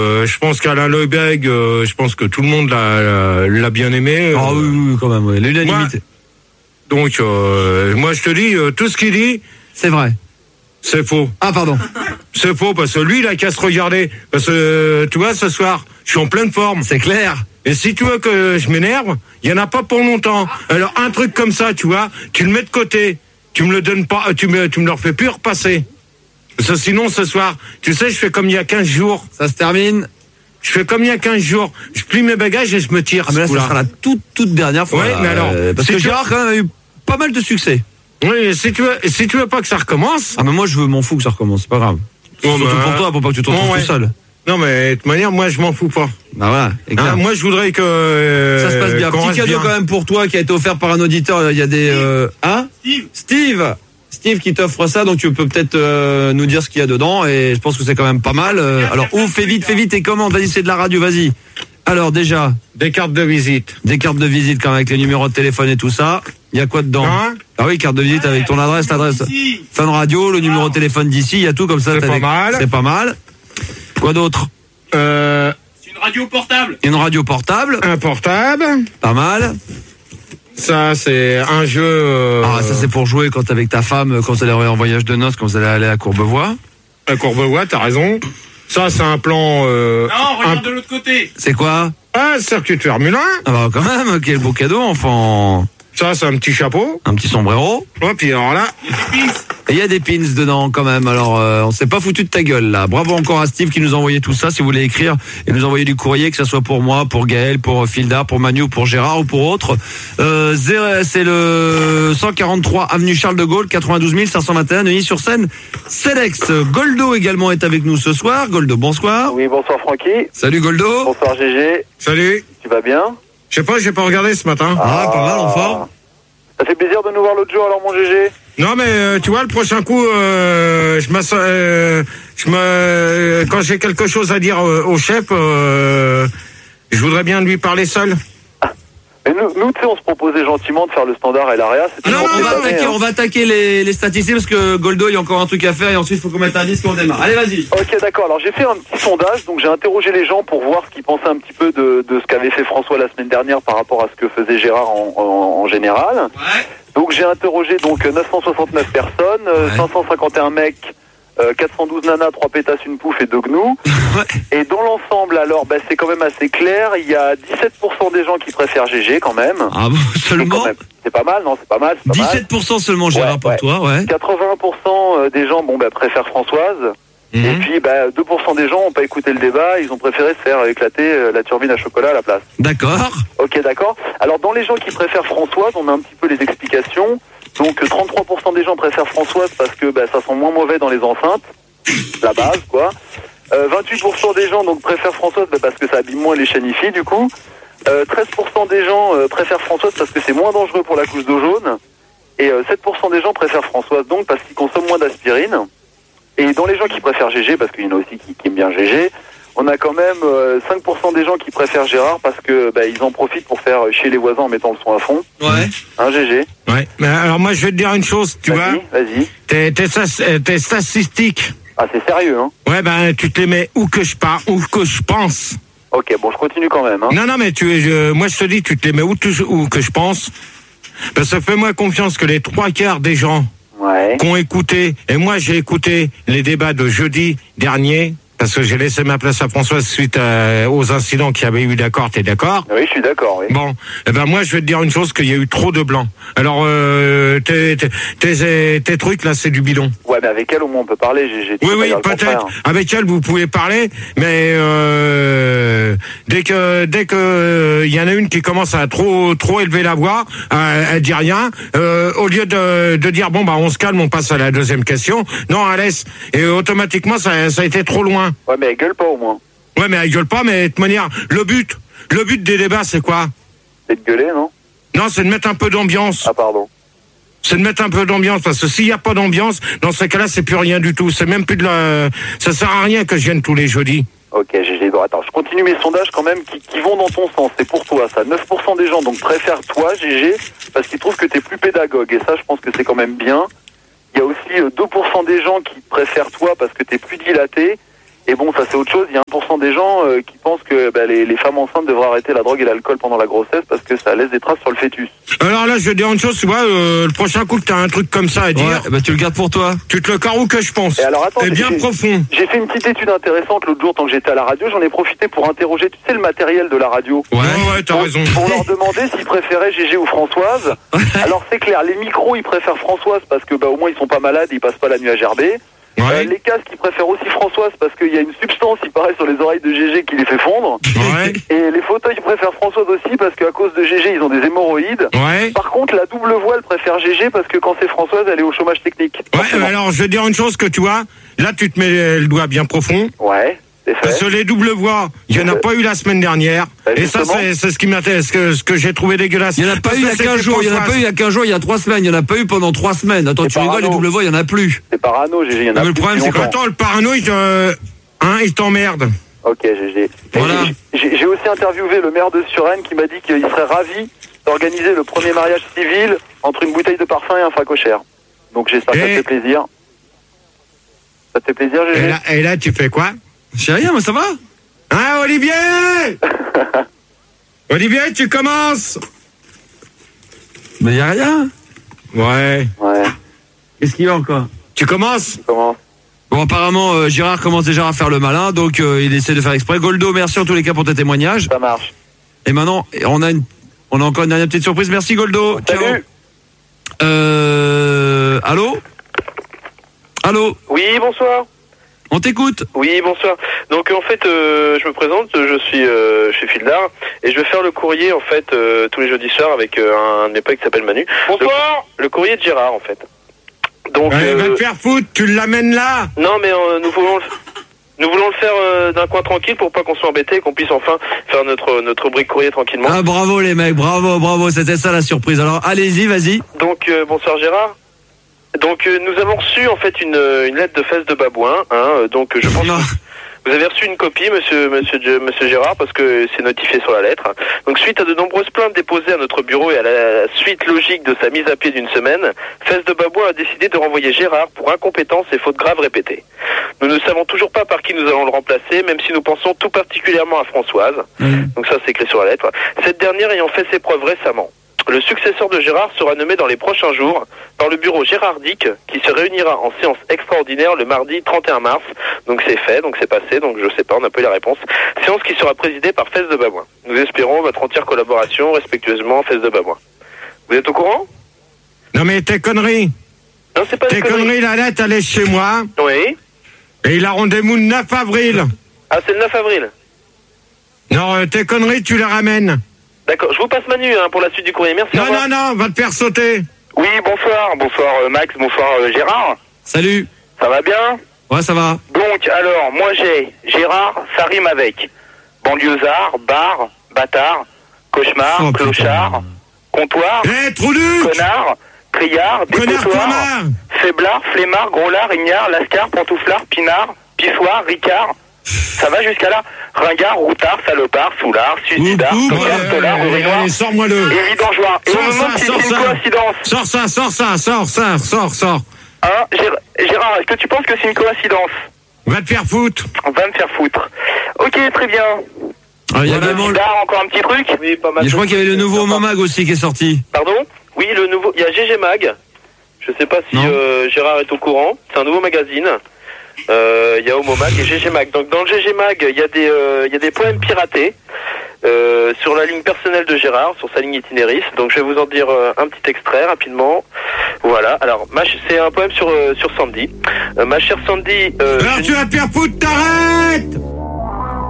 Je pense qu'Alain Lebègue, je pense que tout le monde l'a bien aimé. Ah oui, quand même, l'unanimité. Donc, moi je te dis, tout ce qu'il dit... C'est vrai. C'est faux. Ah, pardon. C'est faux, parce que lui, il a qu'à se regarder. Parce que, tu vois, ce soir, je suis en pleine forme. C'est clair. Et si tu veux que je m'énerve, il y en a pas pour longtemps. Alors, un truc comme ça, tu vois, tu le mets de côté. Tu me le donnes pas, tu me le refais plus repasser. Parce que sinon, ce soir, tu sais, je fais comme il y a 15 jours. Ça se termine. Je fais comme il y a 15 jours. Je plie mes bagages et je me tire. Ah, mais là, ça sera la toute dernière fois. Ouais, mais alors. Parce que Gérard, quand même, a eu pas mal de succès. Oui, si tu veux pas que ça recommence. Ah, mais moi, m'en fous que ça recommence, c'est pas grave. Bon, surtout pour toi, pour pas que tu te retrouves tout seul. Non, mais de toute manière, moi, je m'en fous pas. Bah voilà. Moi, je voudrais que ça se passe bien. Petit cadeau quand même pour toi qui a été offert par un auditeur. Il y a des Steve qui t'offre ça, donc tu peux peut-être nous dire ce qu'il y a dedans. Et je pense que c'est quand même pas mal. Alors, fais vite et commande. Vas-y, c'est de la radio, vas-y. Alors déjà, des cartes de visite. Des cartes de visite quand même avec les numéros de téléphone et tout ça. Il y a quoi dedans? Ah oui, carte de visite avec ton adresse, l'adresse Fun Radio, le numéro de téléphone d'ici, il y a tout comme ça. C'est pas mal. C'est pas mal. Quoi d'autre? C'est une radio portable. Une radio portable. Un portable. Pas mal. Ça, c'est un jeu... Ah, ça c'est pour jouer quand t'es avec ta femme, quand vous allez en voyage de noces, quand vous allez aller à Courbevoie. À Courbevoie, t'as raison. Ça, c'est un plan... non, regarde de l'autre côté. C'est quoi? Ah, circuit de Formule 1. Ah bah quand même, quel beau cadeau, enfant. Ça, c'est un petit chapeau. Un petit sombrero. Ouais, puis alors là... Et il y a des pins dedans quand même, alors on s'est pas foutu de ta gueule là. Bravo encore à Steve qui nous a envoyé tout ça. Si vous voulez écrire et nous envoyer du courrier, que ça soit pour moi, pour Gaël, pour Filda, pour Manu, pour Gérard ou pour autre, c'est le 143 avenue Charles de Gaulle, 92 521 Neuilly-sur-Seine, Cedex. Goldo également est avec nous ce soir. Goldo, bonsoir. Oui, bonsoir Francky. Salut Goldo. Bonsoir GG. Salut. Tu vas bien? Je sais pas, j'ai pas regardé ce matin. Ah, pas mal, enfin. Ça fait plaisir de nous voir l'autre jour, alors mon GG. Non, mais tu vois, le prochain coup, quand j'ai quelque chose à dire au chef, je voudrais bien lui parler seul. Mais nous, tu sais, on se proposait gentiment de faire le standard et l'AREA. On va attaquer les statistiques parce que Goldo, il y a encore un truc à faire et ensuite il faut qu'on mette un disque et on démarre. Allez, vas-y. Ok, d'accord. Alors j'ai fait un petit sondage, donc j'ai interrogé les gens pour voir ce qu'ils pensaient un petit peu de ce qu'avait fait François la semaine dernière par rapport à ce que faisait Gérard en général. Ouais. Donc j'ai interrogé 969 personnes, 551 mecs, 412 nanas, 3 pétasses, une pouffe et 2 gnous. Et dans l'ensemble, alors, c'est quand même assez clair. Il y a 17% des gens qui préfèrent GG quand même. Ah bon, seulement? C'est pas mal, non? C'est pas mal. 17% seulement, Gérard, pour toi, ouais. 81% des gens, préfèrent Françoise. Et puis, 2% des gens n'ont pas écouté le débat. Ils ont préféré se faire éclater la turbine à chocolat à la place. D'accord. Ok, d'accord. Alors, dans les gens qui préfèrent Françoise, on a un petit peu les explications. Donc 33% des gens préfèrent Françoise parce que ça sent moins mauvais dans les enceintes, la base quoi. 28% des gens donc préfèrent Françoise parce que ça abîme moins les chenilles du coup. 13% des gens préfèrent Françoise parce que c'est moins dangereux pour la couche d'eau jaune. Et 7% des gens préfèrent Françoise donc parce qu'ils consomment moins d'aspirine. Et dans les gens qui préfèrent GG, parce qu'il y en a aussi qui aiment bien GG, on a quand même 5% des gens qui préfèrent Gérard parce que ils en profitent pour faire chier les voisins en mettant le son à fond. Ouais. GG. Ouais. Mais alors moi je vais te dire une chose, tu vois. Vas-y. Tes statistiques. Ah c'est sérieux hein. Ouais tu te les mets où que je pense. Ok bon je continue quand même hein. Non mais moi je te dis tu te les mets où que je pense. Parce que fais-moi confiance que les 3/4 des gens qui ont écouté, et moi j'ai écouté les débats de jeudi dernier. Parce que j'ai laissé ma place à Françoise suite aux incidents qu'il y avait eu, d'accord, t'es d'accord? Oui, je suis d'accord, oui. Bon, moi je vais te dire une chose, qu'il y a eu trop de blancs. Alors, tes trucs là, c'est du bidon. Ouais, mais avec elle au moins on peut parler, Oui, peut-être. Avec elle vous pouvez parler, mais dès que y en a une qui commence à trop élever la voix, elle dit rien, au lieu de dire on se calme, on passe à la deuxième question. Non, elle laisse. Et automatiquement ça a été trop loin. Ouais, mais elle gueule pas au moins. Ouais, mais elle gueule pas, mais de toute manière, le but des débats, c'est quoi? C'est de gueuler, non? Non, c'est de mettre un peu d'ambiance. Ah, pardon. C'est de mettre un peu d'ambiance, parce que s'il n'y a pas d'ambiance, dans ce cas-là, c'est plus rien du tout. C'est même plus ça sert à rien que je vienne tous les jeudis. Ok, GG. Attends, je continue mes sondages quand même qui vont dans ton sens. C'est pour toi, ça. 9% des gens donc préfèrent toi, GG, parce qu'ils trouvent que t'es plus pédagogue. Et ça, je pense que c'est quand même bien. Il y a aussi 2% des gens qui préfèrent toi parce que t'es plus dilaté. Et bon, ça c'est autre chose. Il y a 1% des gens qui pensent que les femmes enceintes devraient arrêter la drogue et l'alcool pendant la grossesse parce que ça laisse des traces sur le fœtus. Alors là, je vais dire une chose, tu vois, le prochain coup que t'as un truc comme ça à dire, ouais, tu le gardes pour toi. tu te le carreaux que je pense. Et alors attends, bien profond. J'ai fait une petite étude intéressante l'autre jour tant que j'étais à la radio. J'en ai profité pour interroger, tu sais, le matériel de la radio. Ouais, t'as raison. Pour leur demander s'ils préféraient Gégé ou Françoise. Alors c'est clair, les micros ils préfèrent Françoise parce que au moins ils sont pas malades, ils passent pas la nuit à gerber. Ouais. Les casques ils préfèrent aussi Françoise parce qu'il y a une substance il paraît sur les oreilles de Gégé qui les fait fondre. Ouais. Et les fauteuils ils préfèrent Françoise aussi parce qu'à cause de Gégé ils ont des hémorroïdes. Ouais. Par contre la double voix elle préfère Gégé parce que quand c'est Françoise elle est au chômage technique. Ouais, alors je vais dire une chose que tu vois, là tu te mets le doigt bien profond. Ouais. C'est fait. Parce que les doubles voix, il n'y en a pas eu la semaine dernière. Et ça, justement. c'est ce qui m'intéresse, ce que j'ai trouvé dégueulasse. Il n'y en a pas eu il y a 15 jours, il y en a pas eu il y a 15 jours, il y a 3 semaines, il n'y en a pas eu pendant 3 semaines. Attends, tu rigoles, les double voix, il n'y en a plus. C'est parano, Gégé, il y en a Mais le plus problème, depuis c'est que longtemps. attends, le parano, il t'emmerde. Ok, Gégé. Voilà. J'ai aussi interviewé le maire de Suresnes qui m'a dit qu'il serait ravi d'organiser le premier mariage civil entre une bouteille de parfum et un facochère. Donc j'espère que ça te fait plaisir. Ça te fait plaisir, Gégé? Et là, tu fais quoi? Je sais rien, mais ça va. Hein, Olivier? Olivier, tu commences? Mais il n'y a rien. Ouais. Ouais, Qu'est-ce qu'il y a encore? Tu commences? comment? Bon, apparemment, Gérard commence déjà à faire le malin, donc il essaie de faire exprès. Goldo, merci en tous les cas pour tes témoignages. Ça marche. Et maintenant, on a encore une dernière petite surprise. Merci Goldo. Salut. Ciao. Allô? Allô? Oui, bonsoir. On t'écoute. Oui, bonsoir. Donc en fait, je me présente, je suis chez Fildar et je vais faire le courrier en fait tous les jeudis soirs avec un de mes potes qui s'appelle Manu. Bonsoir. Le courrier de Gérard en fait. Donc Allez, va te faire foutre, tu l'amènes là. non mais nous voulons le faire d'un coin tranquille pour pas qu'on soit embêté et qu'on puisse enfin faire notre rubrique courrier tranquillement. Ah, bravo les mecs, bravo, c'était ça la surprise. Alors allez-y, vas-y. Donc bonsoir Gérard. Donc nous avons reçu en fait une lettre de fesses de babouin, hein, donc je pense Non. que vous avez reçu une copie, monsieur Gérard, parce que c'est notifié sur la lettre. Donc suite à de nombreuses plaintes déposées à notre bureau et à la suite logique de sa mise à pied d'une semaine, Fesses de Babouin a décidé de renvoyer Gérard pour incompétence et fautes graves répétées. Nous ne savons toujours pas par qui nous allons le remplacer, même si nous pensons tout particulièrement à Françoise. Donc ça c'est écrit sur la lettre. Cette dernière ayant fait ses preuves récemment. Le successeur de Gérard sera nommé dans les prochains jours par le bureau Gérardique qui se réunira en séance extraordinaire le mardi 31 mars. Donc c'est fait, donc c'est passé, donc je sais pas, on n'a pas eu la réponse. Séance qui sera présidée par Fesses de Babouin. Nous espérons votre entière collaboration, respectueusement Fesses de Babouin. Vous êtes au courant? Non mais tes conneries. Non, c'est pas Tes des conneries. conneries, la lettre, elle est chez moi. Oui. Et il a rendez-vous le 9 avril. Ah, c'est le 9 avril. Non, tes conneries, tu les ramènes. D'accord, je vous passe Manu hein, pour la suite du courrier. Merci. au revoir. Non, va te faire sauter. Oui, bonsoir. Bonsoir Max, bonsoir Gérard. Salut. Ça va bien? Ouais, ça va. Donc, alors, moi j'ai Gérard, ça rime avec banlieusard, bar, bâtard, cauchemar, Oh, putain. clochard, comptoir, Trou duc. connard, criard, Connard, dépotoir, connard. faiblard, flemmard, groslard, ignard, lascar, pantouflard, pinard, pissoir, ricard. Ça va jusqu'à là? Ringard, routard, salopard, soulard, suicidard, tocard, tolard, urinoir, allez, sors-moi-le. et vidangeoir. Et on me demande si c'est une coïncidence. Sors. Hein, Gérard, est-ce que tu penses que c'est une coïncidence? Va te faire foutre. On va me faire foutre. Ok, très bien. Alors, il y a Voilà, également Fildar, encore un petit truc? Oui, pas mal. je crois qu'il y avait le nouveau Momag aussi qui est sorti. Pardon? Oui, le nouveau. Il y a GG Mag. Je sais pas si Non. Gérard est au courant. C'est un nouveau magazine. Il y a Homo Mag et GG Mag. Donc dans le GG Mag, il y a des poèmes piratés sur la ligne personnelle de Gérard, sur sa ligne itinéris. Donc je vais vous en dire un petit extrait rapidement. Voilà. Alors c'est un poème sur Sandy. Ma chère Sandy. Alors tu vas te faire foutre, t'arrêtes.